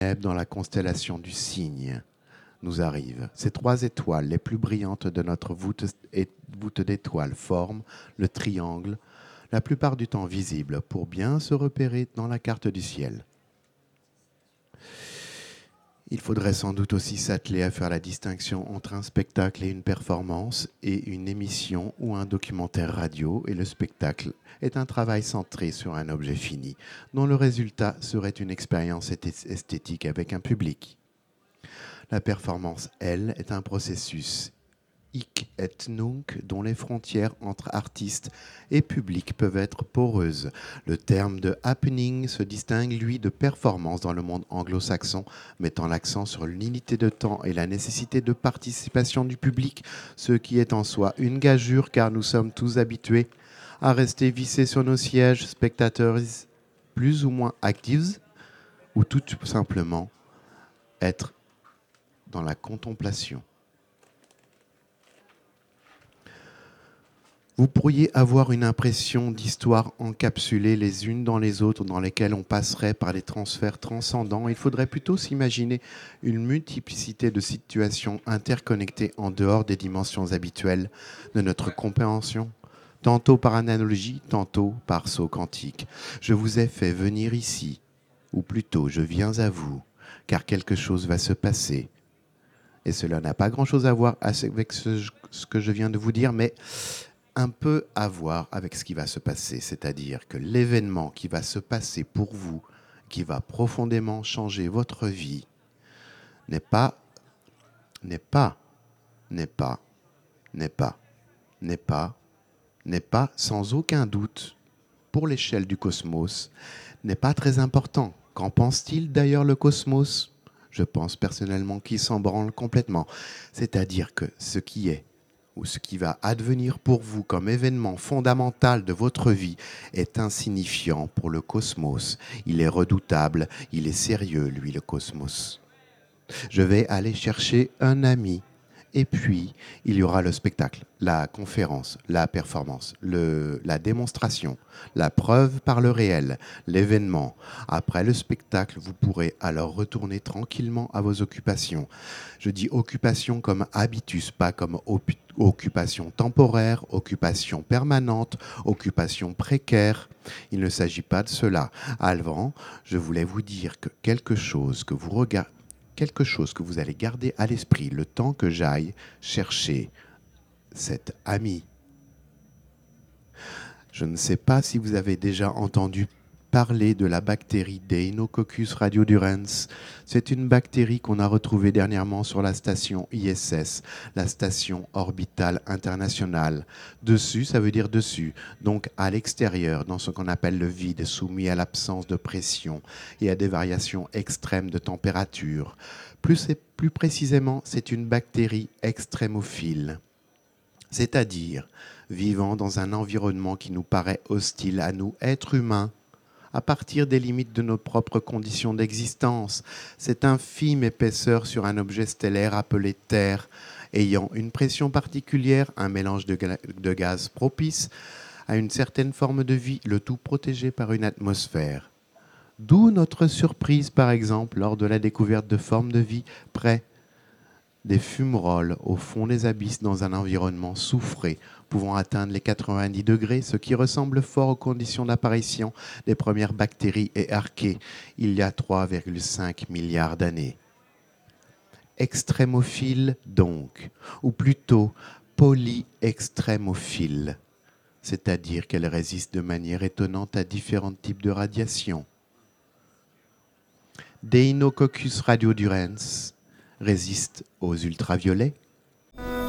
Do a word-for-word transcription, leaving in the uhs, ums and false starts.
dans la constellation du Cygne nous arrive. Ces trois étoiles les plus brillantes de notre voûte, voûte d'étoiles forment le triangle, la plupart du temps visible, pour bien se repérer dans la carte du ciel. Il faudrait sans doute aussi s'atteler à faire la distinction entre un spectacle et une performance, et une émission ou un documentaire radio, et le spectacle est un travail centré sur un objet fini, dont le résultat serait une expérience esthétique avec un public. La performance, elle, est un processus hic et nunc dont les frontières entre artistes et public peuvent être poreuses. Le terme de happening se distingue, lui, de performance dans le monde anglo-saxon, mettant l'accent sur l'unité de temps et la nécessité de participation du public, ce qui est en soi une gageure car nous sommes tous habitués à rester vissés sur nos sièges, spectateurs plus ou moins actifs, ou tout simplement être dans la contemplation. Vous pourriez avoir une impression d'histoires encapsulées les unes dans les autres, dans lesquelles on passerait par des transferts transcendants. Il faudrait plutôt s'imaginer une multiplicité de situations interconnectées en dehors des dimensions habituelles de notre compréhension, tantôt par analogie, tantôt par saut quantique. Je vous ai fait venir ici, ou plutôt je viens à vous, car quelque chose va se passer. Et cela n'a pas grand-chose à voir avec ce, ce que je viens de vous dire, mais un peu à voir avec ce qui va se passer. C'est-à-dire que l'événement qui va se passer pour vous, qui va profondément changer votre vie, n'est pas, n'est pas, n'est pas, n'est pas, n'est pas, n'est pas, sans aucun doute, pour l'échelle du cosmos, n'est pas très important. Qu'en pense-t-il d'ailleurs le cosmos ? Je pense personnellement qu'il s'en branle complètement. C'est-à-dire que ce qui est, ou ce qui va advenir pour vous comme événement fondamental de votre vie est insignifiant pour le cosmos. Il est redoutable, il est sérieux, lui, le cosmos. Je vais aller chercher un ami. Et puis, il y aura le spectacle, la conférence, la performance, le, la démonstration, la preuve par le réel, l'événement. Après le spectacle, vous pourrez alors retourner tranquillement à vos occupations. Je dis occupation comme habitus, pas comme op- occupation temporaire, occupation permanente, occupation précaire. Il ne s'agit pas de cela. Avant, je voulais vous dire que quelque chose que vous regardez, quelque chose que vous allez garder à l'esprit le temps que j'aille chercher cet ami. Je ne sais pas si vous avez déjà entendu parler de la bactérie Deinococcus radiodurans. C'est une bactérie qu'on a retrouvée dernièrement sur la station I S S, la station orbitale internationale. Dessus, ça veut dire dessus, donc à l'extérieur, dans ce qu'on appelle le vide, soumis à l'absence de pression et à des variations extrêmes de température. Plus, plus précisément, c'est une bactérie extrémophile, c'est-à-dire vivant dans un environnement qui nous paraît hostile à nous, êtres humains, à partir des limites de nos propres conditions d'existence. Cette infime épaisseur sur un objet stellaire appelé Terre, ayant une pression particulière, un mélange de, ga- de gaz propice à une certaine forme de vie, le tout protégé par une atmosphère. D'où notre surprise, par exemple, lors de la découverte de formes de vie près des fumerolles au fond des abysses dans un environnement soufré, pouvant atteindre les quatre-vingt-dix degrés, ce qui ressemble fort aux conditions d'apparition des premières bactéries et archées il y a trois virgule cinq milliards d'années. Extrémophile donc, ou plutôt polyextrémophile, c'est-à-dire qu'elle résiste de manière étonnante à différents types de radiations. Deinococcus radiodurans résiste aux ultraviolets,